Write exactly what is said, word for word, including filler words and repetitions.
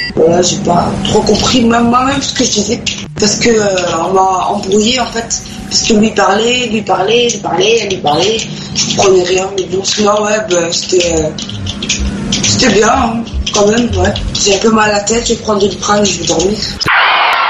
Voilà, j'ai pas trop compris même moi-même ce que je disais. Parce que euh, on m'a embrouillé en fait. Parce que lui parlait, lui parlait, lui parlait, lui parlait. Je prenais rien, mais bon, sinon, ouais, bah, c'était. Euh, c'était bien, hein, quand même, ouais. J'ai un peu mal à la tête, je vais prendre du Doliprane et je vais dormir.